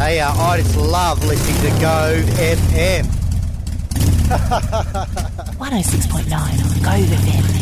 Hey, I just love listening to Go FM. 106.9 Go FM.